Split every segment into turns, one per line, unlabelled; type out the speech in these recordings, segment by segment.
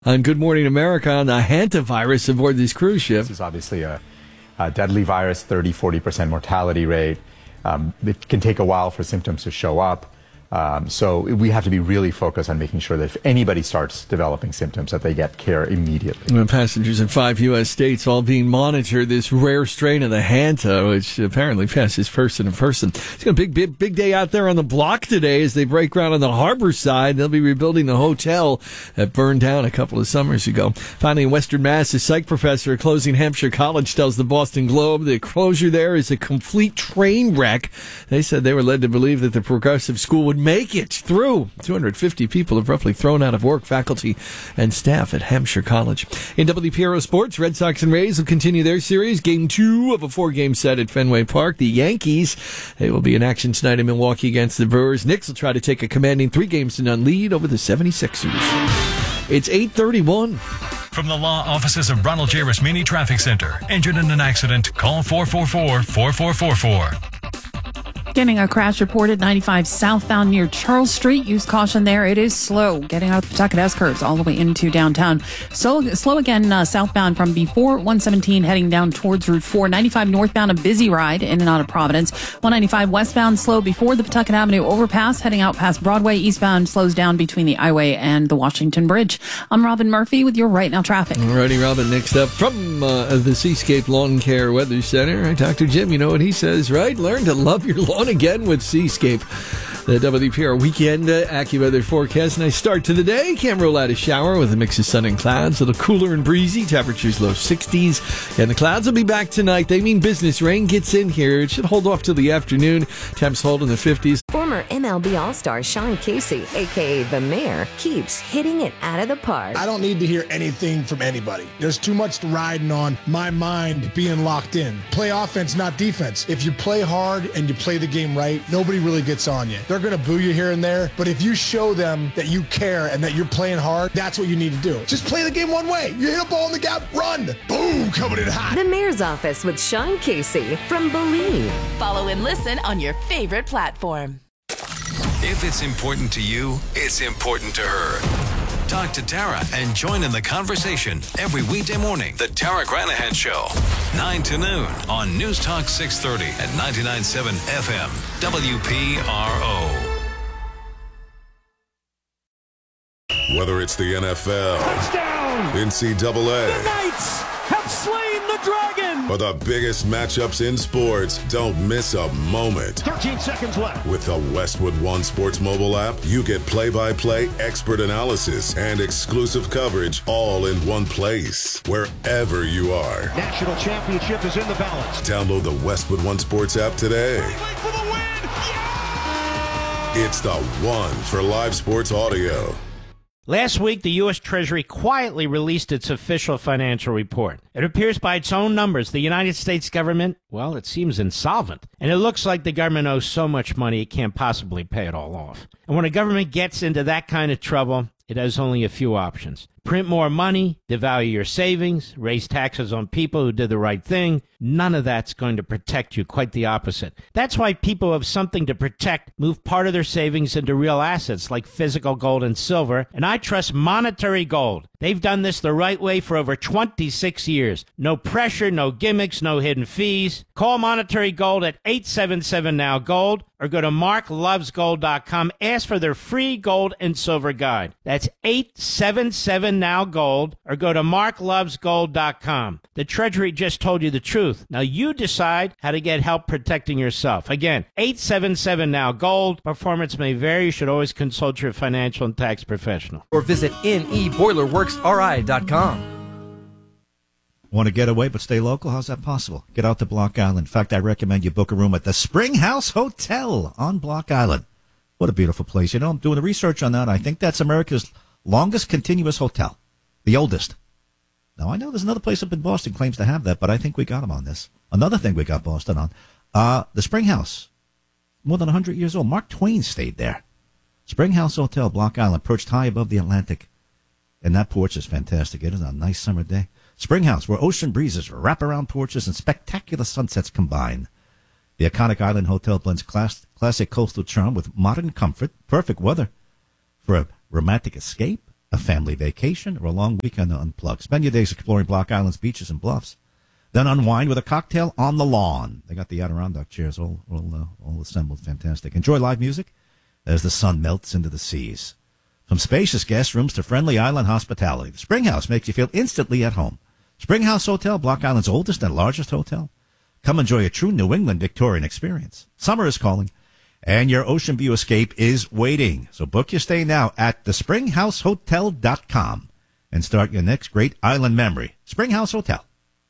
On Good Morning America on the hantavirus aboard this cruise ship.
This is obviously a deadly virus, 30-40% mortality rate. It can take a while for symptoms to show up. So we have to be really focused on making sure that if anybody starts developing symptoms, that they get care immediately.
And passengers in 5 U.S. states all being monitored. This rare strain of the Hanta, which apparently passes person to person. It's going to be a big day out there on the block today as they break ground on the harbor side. They'll be rebuilding the hotel that burned down a couple of summers ago. Finally, in Western Mass, a psych professor at closing Hampshire College tells the Boston Globe the closure there is a complete train wreck. They said they were led to believe that the progressive school would make it through. 250 people have roughly thrown out of work, faculty and staff at Hampshire College. In WPRO Sports, Red Sox and Rays will continue their series. Game 2 of a 4-game set at Fenway Park. The Yankees, they will be in action tonight in Milwaukee against the Brewers. Knicks will try to take a commanding 3-0 lead over the 76ers. It's 8:31.
From the law offices of Ronald J. Rasmini Traffic Center. Injured in an accident? Call 444-4444.
Getting a crash reported 95 southbound near Charles Street. Use caution there. It is slow getting out of the Pawtucket S-curves all the way into downtown. So slow again southbound from before 117 heading down towards Route 4. 95 northbound, a busy ride in and out of Providence. 195 westbound slow before the Pawtucket Avenue overpass. Heading out past Broadway. Eastbound slows down between the Highway and the Washington Bridge. I'm Robin Murphy with your Right Now traffic.
Alrighty, Robin. Next up from the Seascape Lawn Care Weather Center. Dr. Jim, you know what he says, right? Learn to love your lawn again with Seascape. The WPR weekend AccuWeather forecast. Nice start to the day. Can't rule out a shower with a mix of sun and clouds. A little cooler and breezy. Temperatures low 60s. And the clouds will be back tonight. They mean business. Rain gets in here. It should hold off till the afternoon. Temps hold in the 50s.
Former MLB All-Star Sean Casey, a.k.a. The Mayor, keeps hitting it out of the park.
I don't need to hear anything from anybody. There's too much riding on my mind being locked in. Play offense, not defense. If you play hard and you play the game right, nobody really gets on you. They're going to boo you here and there, but if you show them that you care and that you're playing hard, that's what you need to do. Just play the game one way. You hit a ball in the gap, run. Boom, coming in hot.
The Mayor's Office with Sean Casey from Believe.
Follow and listen on your favorite platform.
If it's important to you, it's important to her. Talk to Tara and join in the conversation every weekday morning. The Tara Granahan Show, 9 to noon on News Talk 630 at 99.7 FM, WPRO.
Whether it's the NFL,
touchdown,
NCAA,
the Knights have slain the Dragon,
or the biggest matchups in sports, don't miss a moment.
13 seconds left.
With the Westwood One Sports mobile app, you get play-by-play expert analysis and exclusive coverage all in one place, wherever you are.
National championship is in the balance.
Download the Westwood One Sports app today.
For the win. Yeah!
It's the one for live sports audio.
Last week, the U.S. Treasury quietly released its official financial report. It appears by its own numbers, the United States government, well, it seems insolvent. And it looks like the government owes so much money it can't possibly pay it all off. And when a government gets into that kind of trouble, it has only a few options. Print more money, devalue your savings, raise taxes on people who did the right thing. None of that's going to protect you, quite the opposite. That's why people who have something to protect move part of their savings into real assets like physical gold and silver, and I trust Monetary Gold. They've done this the right way for over 26 years. No pressure, no gimmicks, no hidden fees. Call Monetary Gold at 877-NOW-GOLD or go to marklovesgold.com. Ask for their free gold and silver guide. That's 877-NOW-GOLD or go to marklovesgold.com. The Treasury just told you the truth. Now you decide how to get help protecting yourself. Again, 877-NOW-GOLD. Performance may vary. You should always consult your financial and tax professional.
Or visit neboilerworksri.com.
Want to get away but stay local? How's that possible? Get out to Block Island. In fact, I recommend you book a room at the Spring House Hotel on Block Island. What a beautiful place. You know, I'm doing the research on that. I think that's America's longest continuous hotel. The oldest. Now, I know there's another place up in Boston claims to have that, but I think we got them on this. Another thing we got Boston on. The Spring House. More than 100 years old. Mark Twain stayed there. Spring House Hotel, Block Island, perched high above the Atlantic. And that porch is fantastic. It is a nice summer day. Spring House, where ocean breezes, wraparound porches, and spectacular sunsets combine. The iconic island hotel blends classic coastal charm with modern comfort, perfect weather for a romantic escape, a family vacation, or a long weekend to unplug. Spend your days exploring Block Island's beaches and bluffs. Then unwind with a cocktail on the lawn. They got the Adirondack chairs all assembled. Fantastic. Enjoy live music as the sun melts into the seas. From spacious guest rooms to friendly island hospitality, the Spring House makes you feel instantly at home. Spring House Hotel, Block Island's oldest and largest hotel. Come enjoy a true New England Victorian experience. Summer is calling, and your ocean view escape is waiting. So book your stay now at thespringhousehotel.com and start your next great island memory. Spring House Hotel.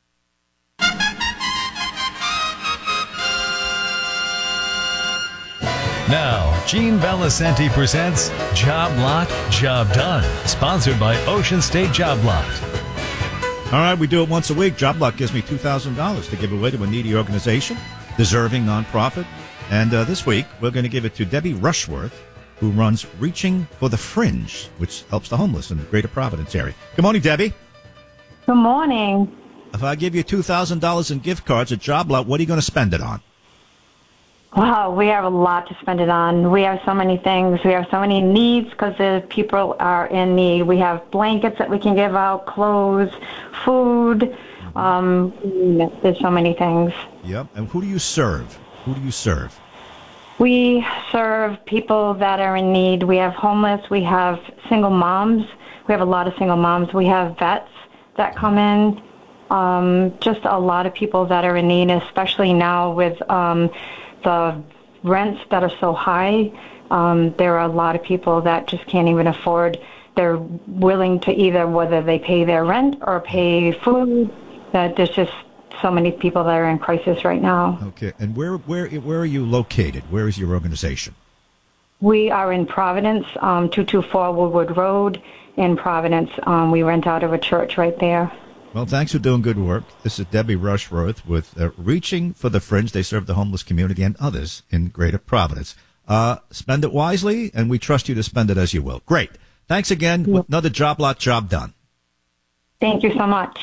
Now, Gene Belicenti presents Job Lot, Job Done, sponsored by Ocean State Job Lot.
All right, we do it once a week. Job Lot gives me $2,000 to give away to a needy organization, deserving nonprofit. And this week, we're going to give it to Debbie Rushworth, who runs Reaching for the Fringe, which helps the homeless in the Greater Providence area. Good morning, Debbie.
Good morning.
If I give you $2,000 in gift cards at Job Lot, what are you going to spend it on?
Wow, we have a lot to spend it on. We have so many things. We have so many needs because the people are in need. We have blankets that we can give out, clothes, food. There's so many things.
Yep. And who do you serve? Who do you serve?
We serve people that are in need. We have homeless. We have single moms. We have a lot of single moms. We have vets that come in. Just a lot of people that are in need, especially now with the rents that are so high. There are a lot of people that just can't even afford. They're willing to either whether they pay their rent or pay food. That there's just so many people that are in crisis right now.
Okay, and where are you located? Where is your organization?
We are in Providence, 224 Woodward Road in Providence. We rent out of a church right there.
Well, thanks for doing good work. This is Debbie Rushworth with Reaching for the Fringe. They serve the homeless community and others in Greater Providence. Spend it wisely, and we trust you to spend it as you will. Great. Thanks again. Yep. Another Job Lot job done.
Thank you so much.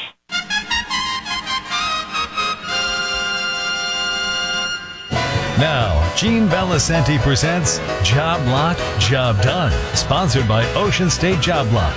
Now, Gene Belicenti presents Job Lot, Job Done, sponsored by Ocean State Job Lot.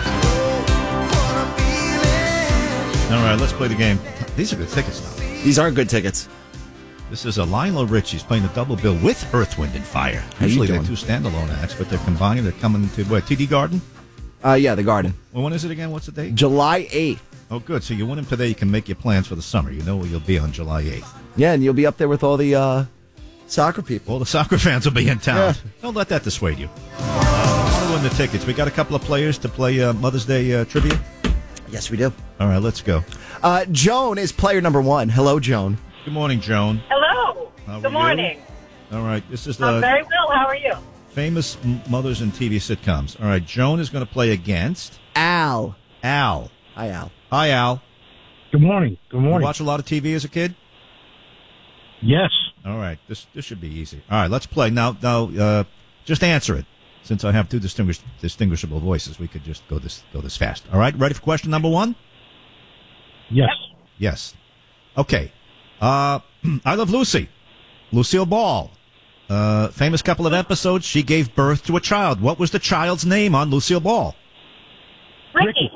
All right, let's play the game. These are good tickets now.
These are good tickets.
This is Lionel Richie's playing the double bill with Earth, Wind, and Fire.
How
Usually
you
they're
doing?
two standalone acts, but they're combining. They're coming to, what, TD Garden?
Yeah, the Garden.
Well, when is it again? What's the date?
July 8th.
Oh, good. So you win them today. You can make your plans for the summer. You know where you'll be on July 8th.
Yeah, and you'll be up there with all the soccer people.
All the soccer fans will be in town.
Yeah.
Don't let that dissuade you. I want to win the tickets. We got a couple of players to play Mother's Day trivia.
Yes, we do.
All right, let's go.
Joan is player number one. Hello, Joan.
Good morning, Joan.
Hello. Good morning.
All right, this is
I'm very well. How are you?
famous mothers in TV sitcoms. All right, Joan is going to play against
Al.
Al.
Hi, Al.
Hi, Al.
Good morning. Good morning.
You watch a lot of TV as a kid?
Yes.
All right, this should be easy. All right, let's play now. Just answer it. Since I have two distinguishable voices, we could just go this fast. All right, ready for question number one?
Yes.
Yes. Okay. I Love Lucy. Lucille Ball. Famous couple of episodes. She gave birth to a child. What was the child's name on Lucille Ball?
Ricky.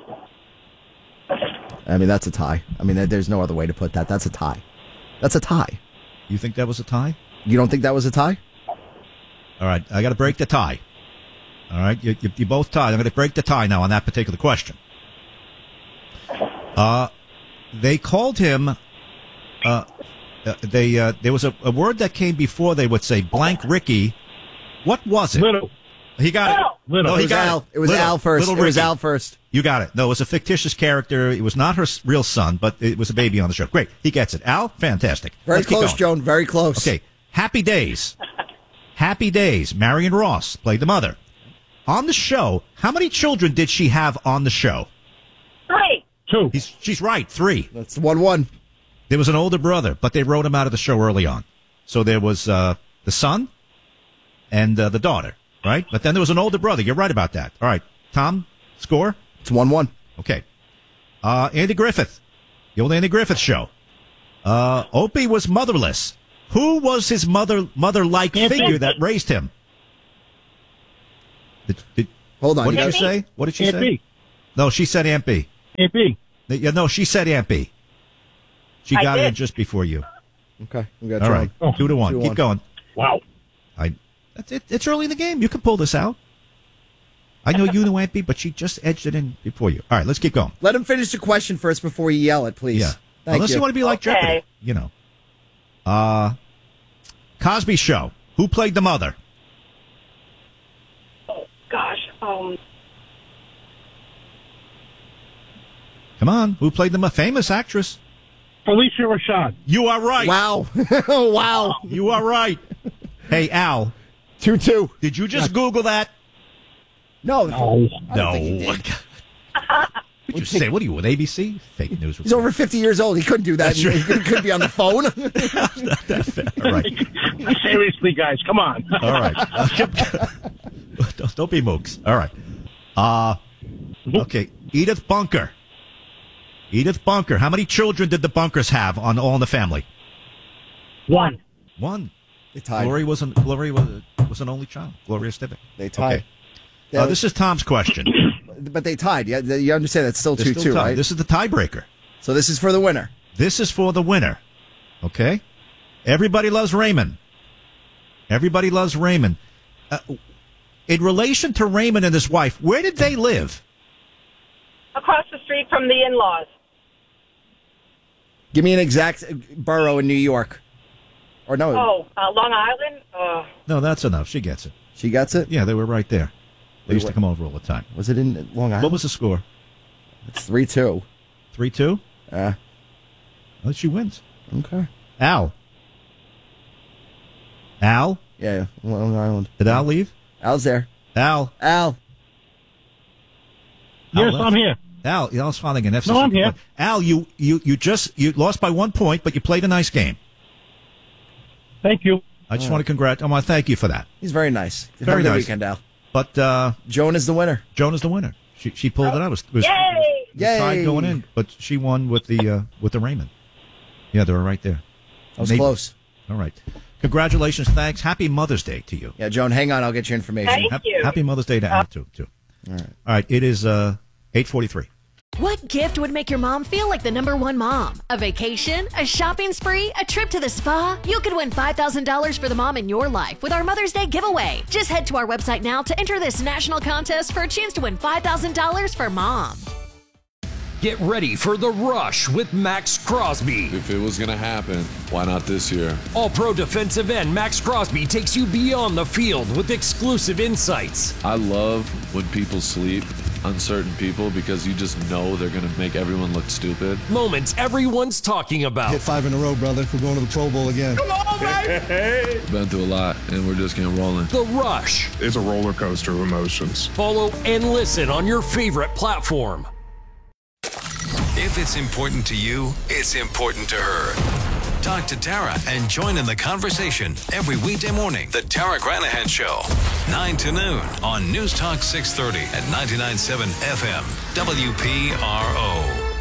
I mean, that's a tie. I mean, there's no other way to put that. That's a tie. That's a tie.
You think that was a tie?
You don't think that was a tie?
All right, I got to break the tie. All right, you both tied. I'm going to break the tie now on that particular question. They called him. There was a word that came before they would say blank Ricky. What was it?
Little.
He got it.
Little.
No, he got
Al.
it.
It was
Little.
Al first.
Little
It was
Ricky.
Al first.
You got it. No, it was a fictitious character. It was not her real son, but it was a baby on the show. Great. He gets it. Al, fantastic.
Very
Let's keep
close,
going.
Joan. Very close.
Okay. Happy Days. Happy Days. Marion Ross played the mother. On the show, how many children did she have on the show?
3.
2.
She's right. 3.
That's 1-1.
There was an older brother, but they wrote him out of the show early on. So there was the son and the daughter, right? But then there was an older brother. You're right about that. All right. Tom, score?
It's 1-1.
Okay. Andy Griffith. The old Andy Griffith show. Opie was motherless. Who was his mother-like figure that raised him?
Hold on.
What
you
did you
guys-
say? What did she
Aunt
say?
B.
No, she said Aunt B.
Aunt B.
Yeah, no, she said Aunt B. She got it in just before you.
Okay, we got
all right.
Oh,
2-1. Keep going.
Wow.
It's early in the game. You can pull this out. I know you knew Aunt B, but she just edged it in before you. All right, let's keep going.
Let him finish the question first before you yell it, please.
Yeah.
Thank
Unless you want to be like Jeopardy, Cosby Show. Who played the mother?
Oh, gosh.
Come on. Who played the famous actress?
Felicia Rashad.
You are right.
Wow. Wow.
You are right. Hey, Al.
2-2.
Did you just Google that?
No.
No.
What
Did you say? What are you, with ABC? Fake news.
He's over 50 years old. He couldn't do that.
That's right.
He couldn't be on the phone.
All right.
Seriously, guys, come on.
All right. Don't be mooks. All right. Okay. Edith Bunker. Edith Bunker. How many children did the Bunkers have on All in the Family?
One.
They tied.
Gloria was an only child. Gloria Stivic.
They tied.
Okay. This is Tom's question.
But they tied. Yeah, you understand that's still 2-2, right?
This is the tiebreaker.
So this is for the winner.
This is for the winner. Okay? Everybody loves Raymond. Everybody loves Raymond. In relation to Raymond and his wife, where did they live?
Across the street from the in-laws.
Give me an exact borough in New York. Or no.
Long Island?
No, that's enough. She gets it.
She gets it?
Yeah, they were right there. They used to come over all the time.
Was it in Long Island?
What was the score?
It's 3-2.
3-2?
Yeah.
Well, she wins.
Okay.
Al?
Yeah, Long Island.
Did Al leave?
Al's there.
Al?
Yes, I'm here.
Al's filing an FCC.
No, I'm here.
Al, you lost by 1 point, but you played a nice game.
Thank you.
I just want to thank you for that.
He's very nice.
Very
Have a good
nice.
weekend, Al.
But
Joan is the winner.
She pulled it out. It was tied going in, but she won with the Raymond. Yeah, they were right there.
That was close.
All right. Congratulations. Thanks. Happy Mother's Day to you.
Yeah, Joan, hang on. I'll get you information.
Thank you.
Happy Mother's Day to Al, too.
All
right. It is 8:43.
What gift would make your mom feel like the #1 mom? A vacation? A shopping spree? A trip to the spa? You could win $5,000 for the mom in your life with our Mother's Day giveaway. Just head to our website now to enter this national contest for a chance to win $5,000 for mom.
Get ready for The Rush with Max Crosby.
If it was going to happen, why not this year?
All-pro defensive end Max Crosby takes you beyond the field with exclusive insights.
I love when people sleep on certain people because you just know they're going to make everyone look stupid.
Moments everyone's talking about.
Hit 5 in a row, brother. We're going to the Pro Bowl again.
Come on, baby! Been through a lot, and we're just getting rolling.
The Rush.
It's a roller coaster of emotions.
Follow and listen on your favorite platform.
If it's important to you, it's important to her. Talk to Tara and join in the conversation every weekday morning. The Tara Granahan Show, 9 to noon on News Talk 630 at 99.7 FM, WPRO.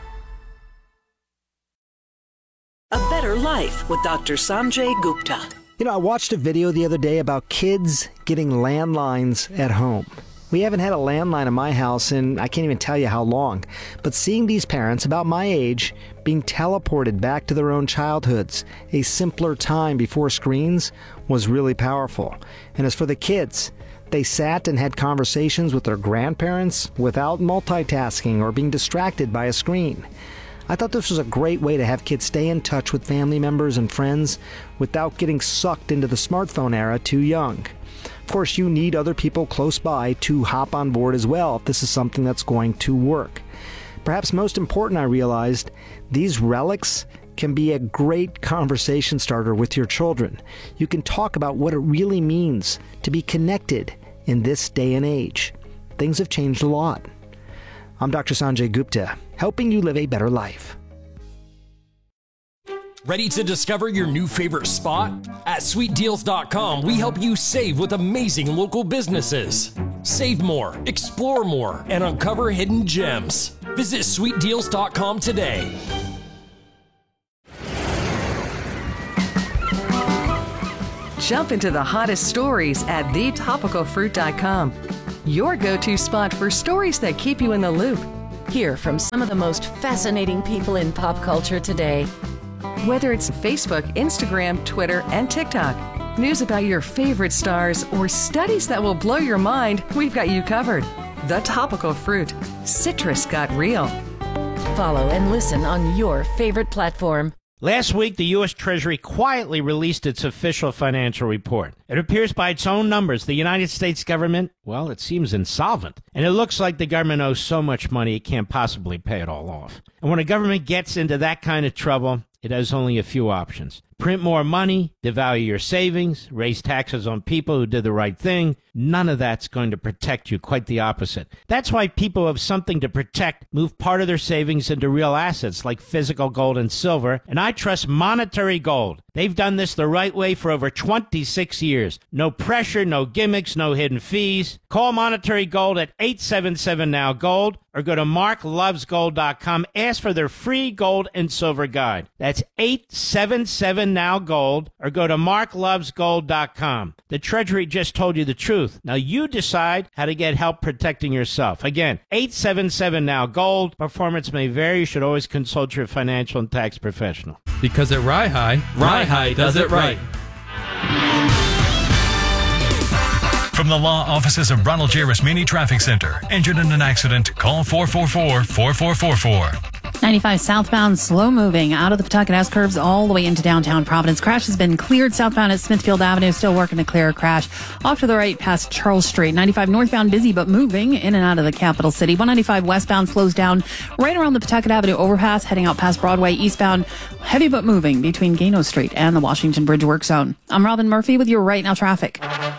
A Better Life with Dr. Sanjay Gupta.
You know, I watched a video the other day about kids getting landlines at home. We haven't had a landline in my house in I can't even tell you how long. But seeing these parents about my age being teleported back to their own childhoods, a simpler time before screens, was really powerful. And as for the kids, they sat and had conversations with their grandparents without multitasking or being distracted by a screen. I thought this was a great way to have kids stay in touch with family members and friends without getting sucked into the smartphone era too young. Of course, you need other people close by to hop on board as well if this is something that's going to work. Perhaps most important, I realized, these relics can be a great conversation starter with your children. You can talk about what it really means to be connected in this day and age. Things have changed a lot. I'm Dr. Sanjay Gupta, helping you live a better life.
Ready to discover your new favorite spot? At SweetDeals.com, we help you save with amazing local businesses. Save more, explore more, and uncover hidden gems. Visit SweetDeals.com today.
Jump into the hottest stories at TheTopicalFruit.com.
your go-to spot for stories that keep you in the loop. Hear from some of the most fascinating people in pop culture today. Whether it's Facebook, Instagram, Twitter, and TikTok, news about your favorite stars, or studies that will blow your mind, we've got you covered. The Topical Fruit. Citrus got real. Follow and listen on your favorite platform.
Last week, the U.S. Treasury quietly released its official financial report. It appears by its own numbers the United States government, well, it seems insolvent. And it looks like the government owes so much money it can't possibly pay it all off. And when a government gets into that kind of trouble, it has only a few options. Print more money, devalue your savings, raise taxes on people who did the right thing. None of that's going to protect you, quite the opposite. That's why people who have something to protect move part of their savings into real assets like physical gold and silver, and I trust Monetary Gold. They've done this the right way for over 26 years. No pressure, no gimmicks, no hidden fees. Call Monetary Gold at 877-NOW-GOLD or go to marklovesgold.com. Ask for their free gold and silver guide. That's 877-NOW-GOLD or go to marklovesgold.com. The Treasury just told you the truth. Now you decide how to get help protecting yourself. Again, 877-NOW-GOLD. Performance may vary. You should always consult your financial and tax professional.
Because at Rye High does it right.
From the law offices of Ronald J. Rasmini Traffic Center. Injured in an accident? Call 444-4444.
95 southbound, slow moving out of the Pawtucket S curves all the way into downtown Providence. Crash has been cleared southbound at Smithfield Avenue. Still working to clear a crash off to the right past Charles Street. 95 northbound, busy but moving in and out of the capital city. 195 westbound slows down right around the Pawtucket Avenue overpass, heading out past Broadway. Eastbound, heavy but moving between Gano Street and the Washington Bridge work zone. I'm Robin Murphy with your Right Now traffic.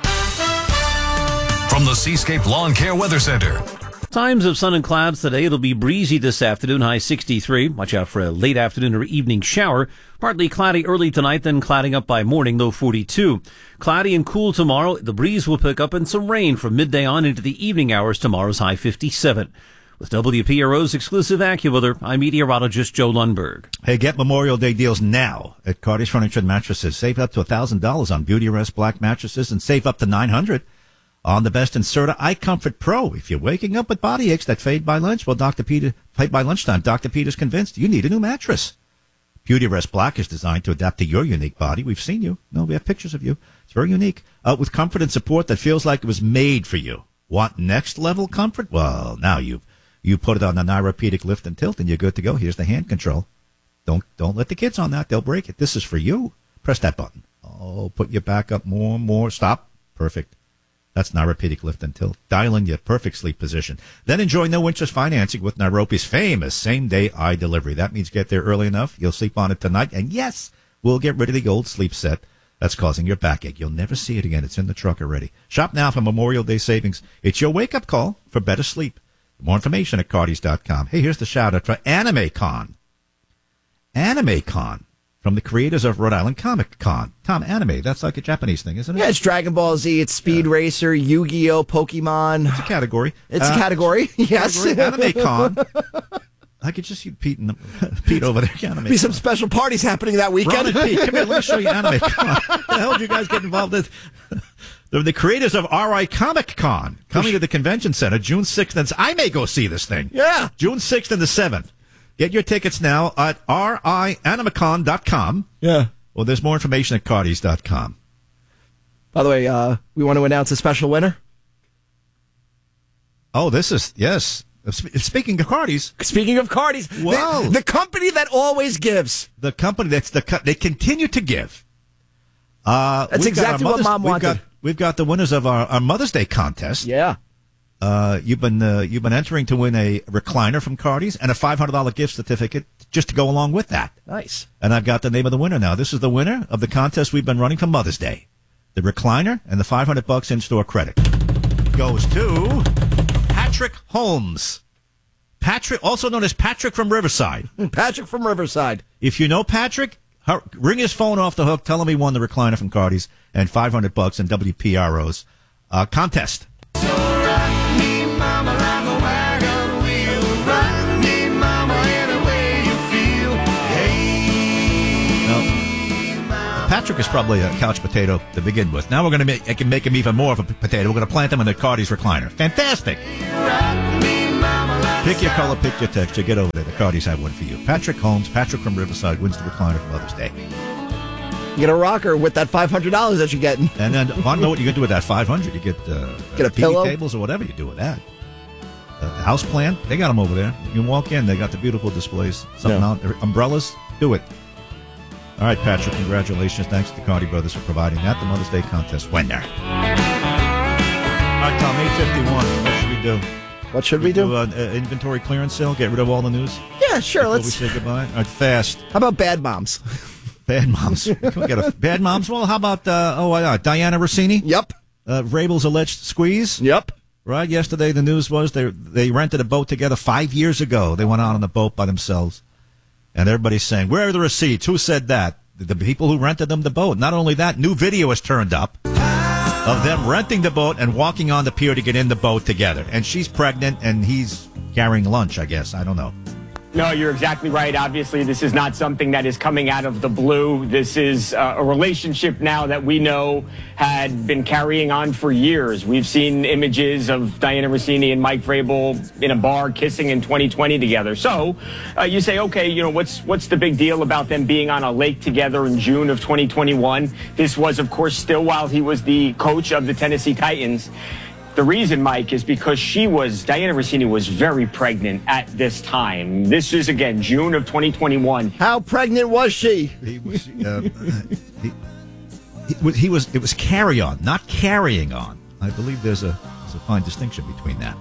From the Seascape Lawn Care Weather Center.
Times of sun and clouds today. It'll be breezy this afternoon, high 63. Watch out for a late afternoon or evening shower. Partly cloudy early tonight, then clouding up by morning, low 42. Cloudy and cool tomorrow. The breeze will pick up and some rain from midday on into the evening hours. Tomorrow's high 57. With WPRO's exclusive AccuWeather, I'm meteorologist Joe Lundberg.
Hey, get Memorial Day deals now at Cardi's Furniture and Mattresses. Save up to $1,000 on Beautyrest black mattresses and save up to $900 on the best Inserta iComfort Pro. If you're waking up with body aches that fade by lunch, well, fade by lunchtime, Dr. Peter's convinced you need a new mattress. Beautyrest Black is designed to adapt to your unique body. We've seen you. No, we have pictures of you. It's very unique. With comfort and support that feels like it was made for you. Want next level comfort? Well, now you put it on the Nyropedic lift and tilt and you're good to go. Here's the hand control. Don't let the kids on that. They'll break it. This is for you. Press that button. Oh, put your back up more and more. Stop. Perfect. That's Nyropedic lift and tilt. Dial in your perfect sleep position. Then enjoy no interest financing with Nyropi's famous same-day eye delivery. That means get there early enough. You'll sleep on it tonight. And yes, we'll get rid of the old sleep set that's causing your backache. You'll never see it again. It's in the truck already. Shop now for Memorial Day savings. It's your wake-up call for better sleep. More information at Cardis.com. Hey, here's the shout-out for AnimeCon. AnimeCon. From the creators of Rhode Island Comic Con. Tom, anime, that's like a Japanese thing, isn't it?
Yeah, it's Dragon Ball Z, it's Speed Racer, Yu-Gi-Oh!, Pokemon.
It's a category.
It's a category, yes.
Category, AnimeCon. I could just see Pete over there. AnimeCon.
Be some special parties happening that weekend.
Robin, Pete, come here, let me show you AnimeCon. What the hell did you guys get involved in? They're the creators of RI Comic Con, coming to the convention center June 6th. And I may go see this thing.
Yeah.
June 6th and the 7th. Get your tickets now at rianimacon.com.
Yeah.
Well, there's more information at Cardis.com.
By the way, we want to announce a special winner.
Oh, this is, yes. Speaking of Cardis.
Speaking of Cardis.
Wow.
The company that always gives.
The company they continue to give.
That's exactly what Mom wanted.
We've got the winners of our Mother's Day contest.
Yeah.
You've been entering to win a recliner from Cardis and a $500 gift certificate just to go along with that.
Nice.
And I've got the name of the winner now. This is the winner of the contest we've been running for Mother's Day. The recliner and the $500 in-store credit goes to Patrick Holmes. Patrick, also known as Patrick from Riverside.
Patrick from Riverside.
If you know Patrick, ring his phone off the hook. Tell him he won the recliner from Cardis and $500 in WPRO's contest. Patrick is probably a couch potato to begin with. Now we're going to make him even more of a potato. We're going to plant him in the Cardi's recliner. Fantastic. Pick your color, pick your texture. Get over there. The Cardi's have one for you. Patrick Holmes, Patrick from Riverside, wins the recliner for Mother's Day.
Get a rocker with that $500 that you're getting.
And then, I don't know what you can do with that $500. You get
a
TV
pillow?
tables or whatever you do with that. House plant, they got them over there. You can walk in, they got the beautiful displays. Something out, umbrellas, do it. All right, Patrick, congratulations. Thanks to the Cardi Brothers for providing that. The Mother's Day contest winner. All right, Tom, 8:51. What should we do?
What should we do?
Inventory clearance sale, get rid of all the news?
Yeah, sure.
Before
Let's
we say goodbye. All right, fast.
How about Bad Moms?
Bad Moms. Can we get Bad Moms? Well, how about Diana Rossini?
Yep.
Vrabel's alleged squeeze?
Yep.
Right. Yesterday, the news was they rented a boat together 5 years ago. They went out on a boat by themselves, and everybody's saying, "Where are the receipts? Who said that?" The people who rented them the boat. Not only that, new video has turned up of them renting the boat and walking on the pier to get in the boat together. And she's pregnant, and he's carrying lunch, I guess. I don't know.
No, you're exactly right. Obviously, this is not something that is coming out of the blue. This is a relationship now that we know had been carrying on for years. We've seen images of Diana Rossini and Mike Vrabel in a bar kissing in 2020 together. So you say, okay, you know, what's the big deal about them being on a lake together in June of 2021? This was, of course, still while he was the coach of the Tennessee Titans. The reason, Mike, is because Diana Rossini was very pregnant at this time. This is, again, June of 2021.
How pregnant was she?
It was carry-on, not carrying on. I believe there's a fine distinction between that.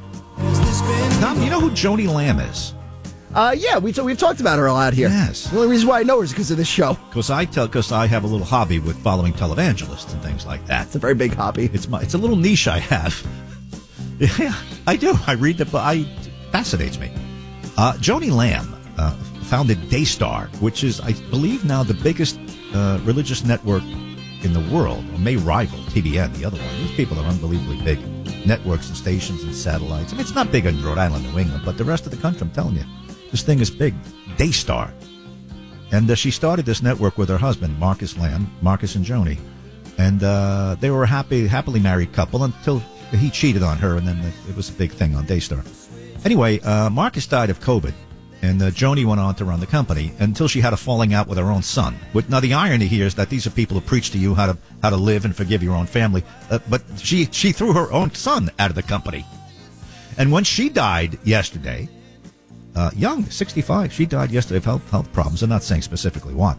Tom, you know who Joni Lamb is?
Yeah, we've talked about her a lot here.
Yes.
The only reason why I know her is because of this show.
Because I have a little hobby with following televangelists and things like that.
It's a very big hobby.
It's a little niche I have. Yeah, I do. I read the book. It fascinates me. Joni Lamb founded Daystar, which is, I believe, now the biggest religious network in the world, or may rival TBN, the other one. These people are unbelievably big. Networks and stations and satellites. I mean, it's not big in Rhode Island, New England, but the rest of the country, I'm telling you, this thing is big. Daystar. And she started this network with her husband, Marcus Lamb, Marcus and Joni. And they were a happily married couple until he cheated on her, and then it was a big thing on Daystar. Anyway, Marcus died of COVID, and Joni went on to run the company until she had a falling out with her own son. Now, the irony here is that these are people who preach to you how to live and forgive your own family, but she threw her own son out of the company. And when she died yesterday, young, 65, she died yesterday of health problems. I'm not saying specifically what.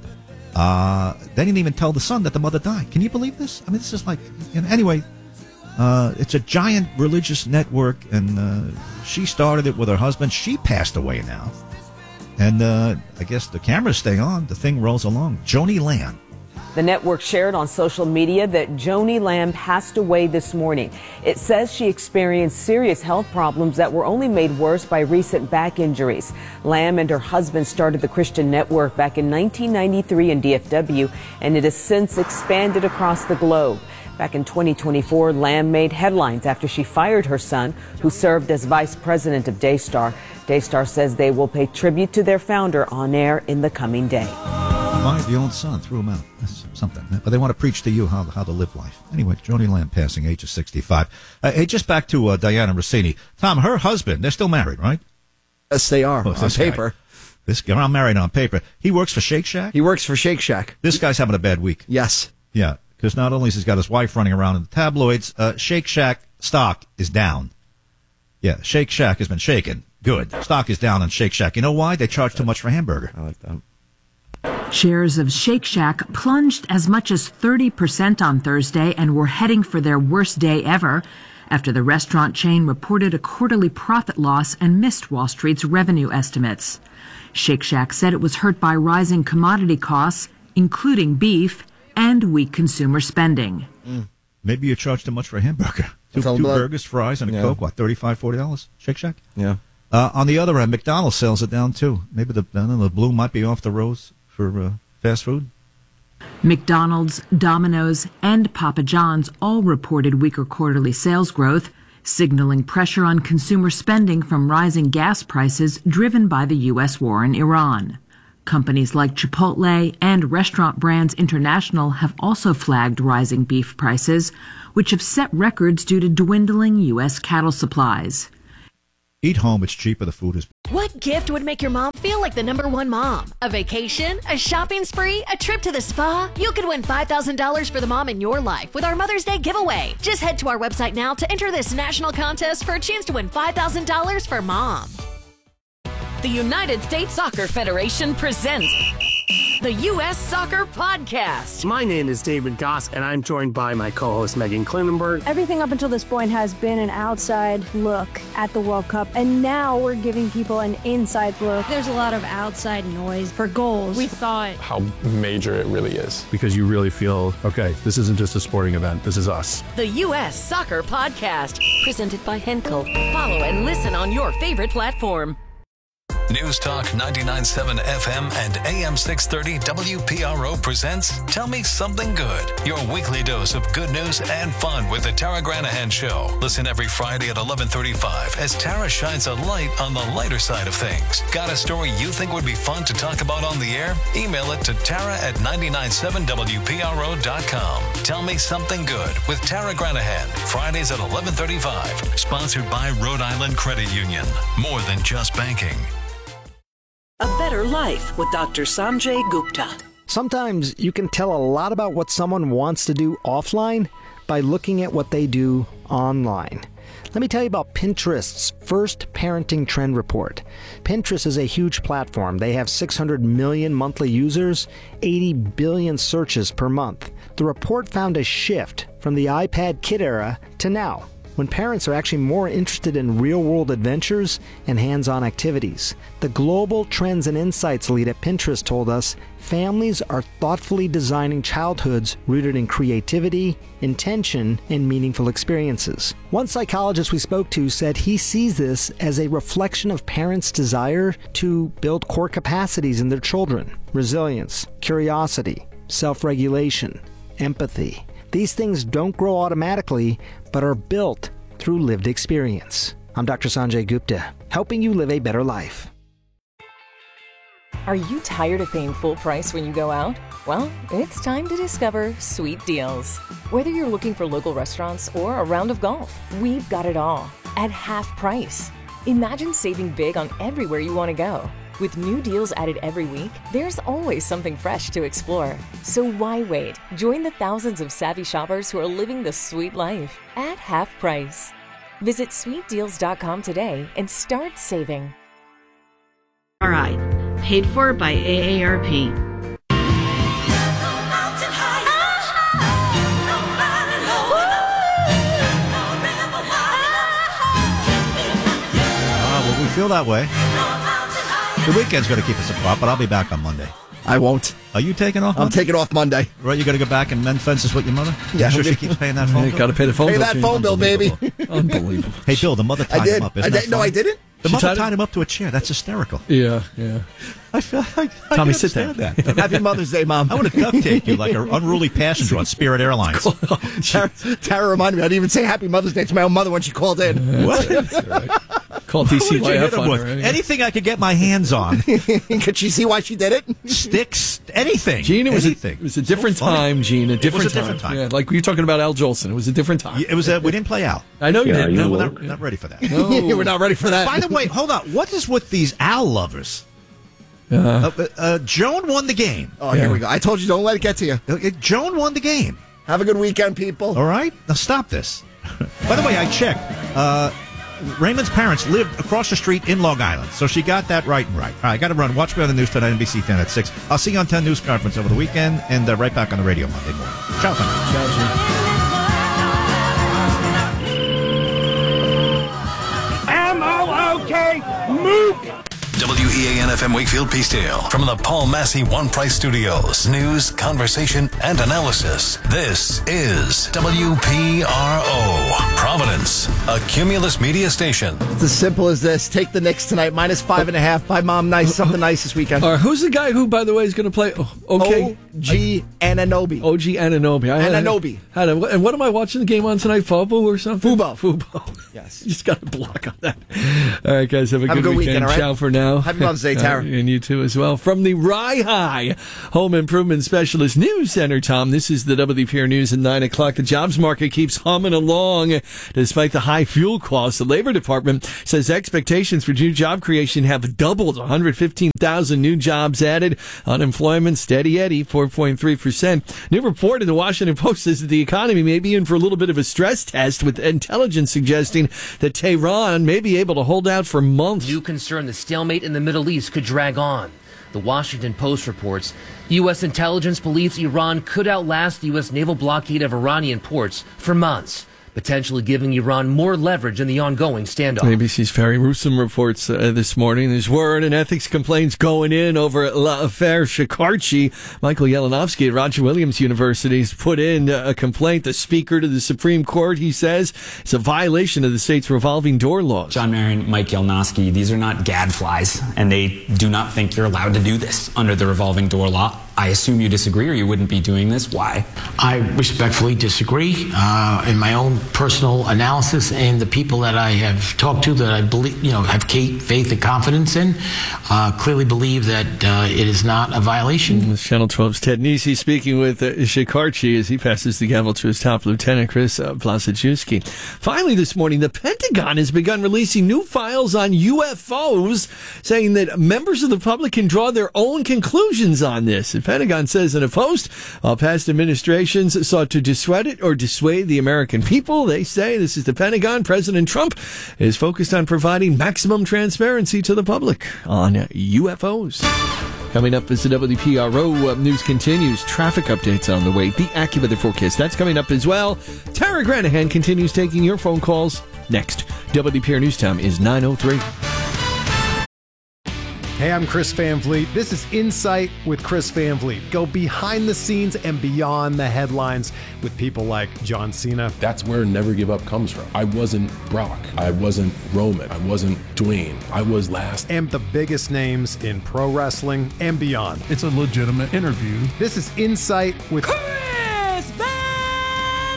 They didn't even tell the son that the mother died. Can you believe this? I mean, this is like... Anyway... it's a giant religious network, and she started it with her husband. She passed away now. And I guess the camera's staying on. The thing rolls along. Joni Lamb.
The network shared on social media that Joni Lamb passed away this morning. It says she experienced serious health problems that were only made worse by recent back injuries. Lamb and her husband started the Christian Network back in 1993 in DFW, and it has since expanded across the globe. Back in 2024, Lamb made headlines after she fired her son, who served as vice president of Daystar. Daystar says they will pay tribute to their founder on air in the coming day.
Fired the own son, threw him out. That's something. But they want to preach to you how to live life. Anyway, Joni Lamb passing, age of 65. Hey, just back to Diana Rossini. Tom, her husband, they're still married, right?
Yes, they are, on paper.
This guy, I'm married on paper. He works for Shake Shack?
He works for Shake Shack.
This guy's having a bad week.
Yes.
Yeah, because not only has he got his wife running around in the tabloids, Shake Shack stock is down. Yeah, Shake Shack has been shaken. Good. Stock is down on Shake Shack. You know why? They charge too much for hamburger.
I like that.
Shares of Shake Shack plunged as much as 30% on Thursday and were heading for their worst day ever after the restaurant chain reported a quarterly profit loss and missed Wall Street's revenue estimates. Shake Shack said it was hurt by rising commodity costs, including beef, and weak consumer spending.
Maybe you charge too much for a hamburger. Two burgers, fries, and a Coke, what, $35, $40? Shake Shack?
Yeah.
On the other end, McDonald's sales are down, too. Maybe the blue might be off the rose for fast food.
McDonald's, Domino's, and Papa John's all reported weaker quarterly sales growth, signaling pressure on consumer spending from rising gas prices driven by the U.S. war in Iran. Companies like Chipotle and Restaurant Brands International have also flagged rising beef prices, which have set records due to dwindling U.S. cattle supplies.
Eat home, it's cheaper, the food is...
What gift would make your mom feel like the number one mom? A vacation? A shopping spree? A trip to the spa? You could win $5,000 for the mom in your life with our Mother's Day giveaway. Just head to our website now to enter this national contest for a chance to win $5,000 for mom.
The United States Soccer Federation presents the U.S. Soccer Podcast.
My name is David Goss, and I'm joined by my co-host Megan Klinenberg.
Everything up until this point has been an outside look at the World Cup, and now we're giving people an inside look.
There's a lot of outside noise for goals. We thought
how major it really is. Because you really feel, okay, this isn't just a sporting event, this is us.
The U.S. Soccer Podcast, presented by Henkel. Follow and listen on your favorite platform.
News Talk 99.7 FM and AM 630 WPRO presents Tell Me Something Good, your weekly dose of good news and fun with the Tara Granahan Show. Listen every Friday at 11:35 as Tara shines a light on the lighter side of things. Got a story you think would be fun to talk about on the air? Email it to tara@997wpro.com. Tell Me Something Good with Tara Granahan, Fridays at 11:35. Sponsored by Rhode Island Credit Union. More than just banking.
A Better Life with Dr. Sanjay Gupta.
Sometimes you can tell a lot about what someone wants to do offline by looking at what they do online. Let me tell you about Pinterest's first parenting trend report. Pinterest is a huge platform. They have 600 million monthly users, 80 billion searches per month. The report found a shift from the iPad kid era to now, when parents are actually more interested in real-world adventures and hands-on activities. The Global Trends and Insights lead at Pinterest told us families are thoughtfully designing childhoods rooted in creativity, intention, and meaningful experiences. One psychologist we spoke to said he sees this as a reflection of parents' desire to build core capacities in their children: resilience, curiosity, self-regulation, empathy. These things don't grow automatically, but are built through lived experience. I'm Dr. Sanjay Gupta, helping you live a better life.
Are you tired of paying full price when you go out? Well, it's time to discover Sweet Deals. Whether you're looking for local restaurants or a round of golf, we've got it all at half price. Imagine saving big on everywhere you want to go. With new deals added every week, there's always something fresh to explore. So why wait? Join the thousands of savvy shoppers who are living the sweet life at half price. Visit sweetdeals.com today and start saving.
All right, paid for by AARP.
Well, we feel that way. The weekend's going to keep us apart, but I'll be back on Monday.
I won't.
Are you taking off Monday?
I'm taking off Monday.
Right, you got to go back and mend fences with your mother?
Yeah.
You sure she keeps paying that phone bill?
Got to pay the phone bill.
Pay that phone bill, baby.
Unbelievable.
Hey, Bill, the mother tied him up. Isn't that
No,
funny?
I didn't.
The mother tied him up to a chair. That's hysterical.
Yeah.
I feel like
Tommy, sit down.
That.
Happy Mother's Day, Mom.
I would have duct taped you like an unruly passenger on Spirit Airlines.
Tara reminded me, I didn't even say Happy Mother's Day to my own mother when she called in.
What?
Call DCYF on her.
Right? Anything I could get my hands on.
Could she see why she did it?
Sticks, anything.
Gene, it was
anything.
It was a different time, Gene.
It was a different time.
Yeah, like you're talking about Al Jolson. It was a different time.
It was. We didn't play out.
I know you didn't.
No, we're not ready for that.
No.
We're not ready for that.
By the way, hold on. What is with these Al lovers? Joan won the game.
Oh, here we go. I told you, don't let it get to you.
Joan won the game.
Have a good weekend, people.
All right? Now stop this. By the way, I checked. Raymond's parents lived across the street in Long Island, so she got that right and right. All right, I got to run. Watch me on the news tonight, NBC 10 at 6. I'll see you on 10 News Conference over the weekend, and right back on the radio Monday morning. Ciao for now.
Ciao, Gene.
M-O-O-K, Mook!
WEAN-FM Wakefield Peacedale. From the Paul Massey One Price Studios. News, conversation, and analysis. This is WPRO. Providence, a Cumulus Media station.
It's as simple as this. Take the Knicks tonight, -5.5. Buy Mom something nice this weekend.
Who's the guy who, by the way, is going to play? Okay.
OG Anunoby.
OG Anunoby.
Anunoby.
And what am I watching the game on tonight? Fubo or something?
Fubo.
Yes. You just got a block on that. All right, guys. Have a good weekend.
All right?
Ciao for now.
Happy Mother's Day, Tara.
And you too as well. From the Rye High Home Improvement Specialist News Center, Tom, this is the WPR News at 9 o'clock. The jobs market keeps humming along despite the high fuel costs. The Labor Department says expectations for new job creation have doubled. 115,000 new jobs added. Unemployment steady Eddie, 4.3%. New report in the Washington Post says that the economy may be in for a little bit of a stress test, with intelligence suggesting that Tehran may be able to hold out for months.
New concern the stalemate in the Middle East could drag on. The Washington Post reports U.S. intelligence believes Iran could outlast the U.S. naval blockade of Iranian ports for months, potentially giving Iran more leverage in the ongoing standoff.
ABC's Farry Rusum reports this morning there's word and ethics complaints going in over l'affaire Shekarchi. Michael Yelenovsky at Roger Williams University has put in a complaint. The Speaker to the Supreme Court, he says, it's a violation of the state's revolving door laws.
John Marion, Mike Yelenovsky, these are not gadflies, and they do not think you're allowed to do this under the revolving door law. I assume you disagree, or you wouldn't be doing this. Why?
I respectfully disagree. In my own personal analysis, and the people that I have talked to that I believe, have faith and confidence in, clearly believe that it is not a violation.
Channel 12's Ted Nesi speaking with Shekarchi as he passes the gavel to his top lieutenant, Chris Blasachewski. Finally this morning, the Pentagon has begun releasing new files on UFOs, saying that members of the public can draw their own conclusions on this. The Pentagon says in a post, while past administrations sought to dissuade the American people, they say, this is the Pentagon, President Trump is focused on providing maximum transparency to the public on UFOs. Coming up as the WPRO news continues, traffic updates on the way, the AccuWeather forecast, that's coming up as well. Tara Granahan continues taking your phone calls next. WPR News Time is 9:03.
Hey, I'm Chris Van Vliet. This is Insight with Chris Van Vliet. Go behind the scenes and beyond the headlines with people like John Cena.
That's where Never Give Up comes from. I wasn't Brock. I wasn't Roman. I wasn't Dwayne. I was last.
And the biggest names in pro wrestling and beyond.
It's a legitimate interview.
This is Insight with
Chris Van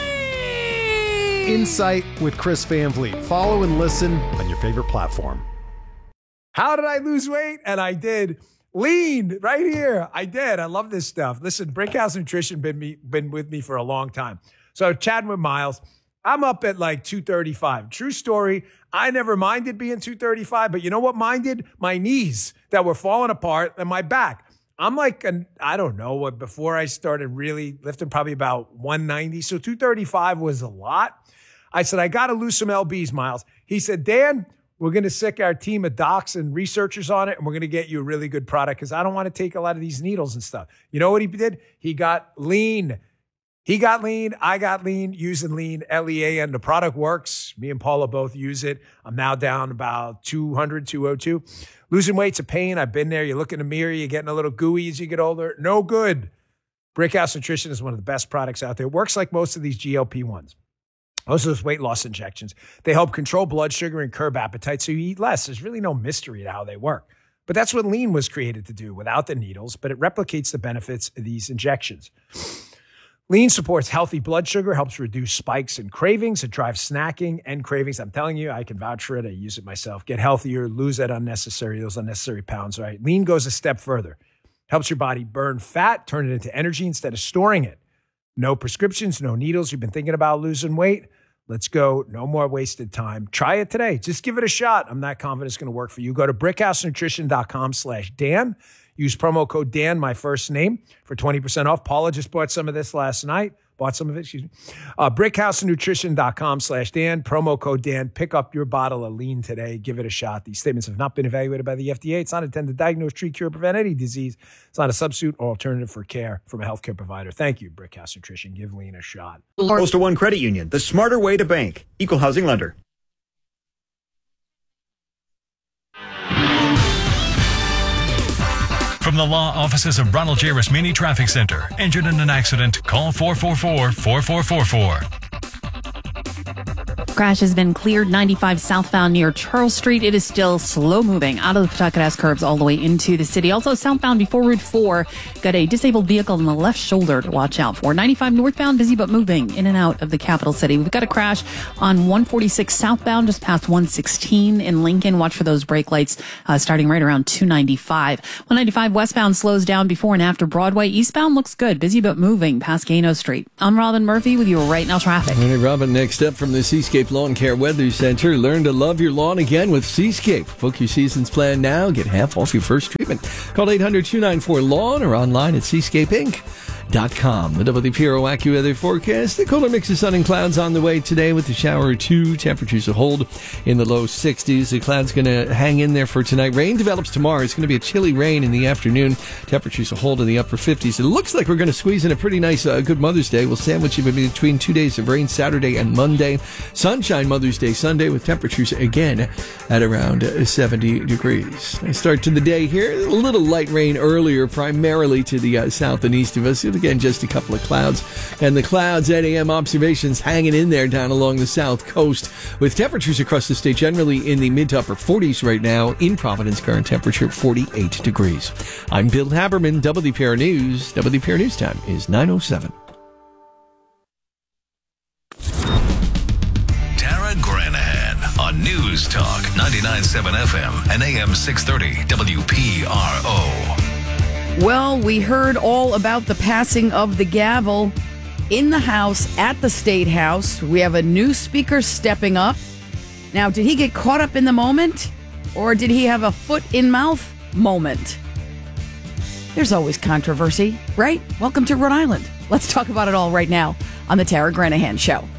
Vliet.
Insight with Chris Van Vliet. Follow and listen on your favorite platform.
How did I lose weight? And I did. Lean right here. I did. I love this stuff. Listen, Brickhouse Nutrition been with me for a long time. So chatting with Miles, I'm up at like 235. True story. I never minded being 235, but you know what minded? My knees that were falling apart and my back. I'm like, I don't know what, before I started really lifting, probably about 190. So 235 was a lot. I said, I got to lose some LBs, Miles. He said, Dan, we're going to sick our team of docs and researchers on it, and we're going to get you a really good product because I don't want to take a lot of these needles and stuff. You know what he did? He got lean. He got lean. I got lean using lean, L-E-A-N. The product works. Me and Paula both use it. I'm now down about 200, 202. Losing weight's a pain. I've been there. You look in the mirror, you're getting a little gooey as you get older. No good. Brickhouse Nutrition is one of the best products out there. It works like most of these GLP-1s. Most of those weight loss injections, they help control blood sugar and curb appetite so you eat less. There's really no mystery to how they work. But that's what lean was created to do without the needles, but it replicates the benefits of these injections. Lean supports healthy blood sugar, helps reduce spikes and cravings. It drives snacking and cravings. I'm telling you, I can vouch for it. I use it myself. Get healthier, lose those unnecessary pounds, right? Lean goes a step further. Helps your body burn fat, turn it into energy instead of storing it. No prescriptions, no needles. You've been thinking about losing weight? Let's go. No more wasted time. Try it today. Just give it a shot. I'm not confident it's going to work for you. Go to brickhousenutrition.com/Dan. Use promo code Dan, my first name, for 20% off. Paula just bought some of this last night. brickhousenutrition.com/Dan. Promo code Dan. Pick up your bottle of lean today. Give it a shot. These statements have not been evaluated by the FDA. It's not intended to diagnose, treat, cure, prevent any disease. It's not a substitute or alternative for care from a healthcare provider. Thank you, Brickhouse Nutrition. Give lean a shot.
Postal One Credit Union, the smarter way to bank. Equal housing lender.
From the law offices of Ronald J. Rasmini Traffic Center. Injured in an accident? Call 444-4444.
Crash has been cleared 95 southbound near Charles Street. It is still slow moving out of the Pawtucket curves all the way into the city. Also southbound before Route 4, got a disabled vehicle in the left shoulder to watch out for. 95 northbound, busy but moving in and out of the capital city. We've got a crash on 146 southbound just past 116 in Lincoln. Watch for those brake lights starting right around 295. 195 westbound slows down before and after Broadway. Eastbound looks good, busy but moving past Gano Street. I'm Robin Murphy with your Right Now traffic.
All right, Robin, next up from the Seascape Lawn Care Weather Center. Learn to love your lawn again with Seascape. Book your season's plan now. Get half off your first treatment. Call 800-294-LAWN or online at seascapeinc.com. The WPRO AccuWeather forecast. The cooler mix of sun and clouds on the way today with a shower or two. Temperatures will hold in the low 60s. The clouds going to hang in there for tonight. Rain develops tomorrow. It's going to be a chilly rain in the afternoon. Temperatures will hold in the upper 50s. It looks like we're going to squeeze in a pretty nice good Mother's Day. We'll sandwich it between 2 days of rain Saturday and Monday. Sunshine Mother's Day Sunday with temperatures again at around 70 degrees. I start to the day here. A little light rain earlier, primarily to the south and east of us. Again, just a couple of clouds. And the clouds, 8 a.m. observations hanging in there down along the south coast with temperatures across the state generally in the mid to upper 40s right now. In Providence, current temperature 48 degrees. I'm Bill Haberman, WPR News. WPR News time is 9:07.
Tara Granahan on News Talk 99.7 FM and AM 630 WPRO.
Well, we heard all about the passing of the gavel in the House at the State House. We have a new speaker stepping up. Now, did he get caught up in the moment, or did he have a foot in mouth moment? There's always controversy, right? Welcome to Rhode Island. Let's talk about it all right now on the Tara Granahan Show.